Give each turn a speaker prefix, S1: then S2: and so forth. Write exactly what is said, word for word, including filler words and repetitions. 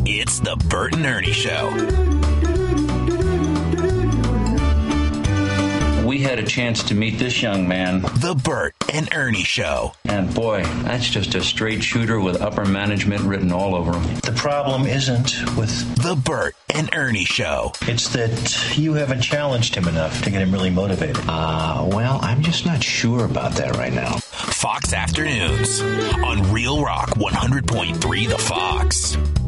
S1: It's the Bert and Ernie Show.
S2: We had a chance to meet this young man.
S1: The Bert and Ernie Show.
S2: And boy, that's just a straight shooter with upper management written all over him.
S3: The problem isn't with
S1: The Bert and Ernie Show.
S3: It's that you haven't challenged him enough to get him really motivated.
S2: Uh, well, I'm just not sure about that right now.
S1: Fox Afternoons on Real Rock one hundred point three The Fox.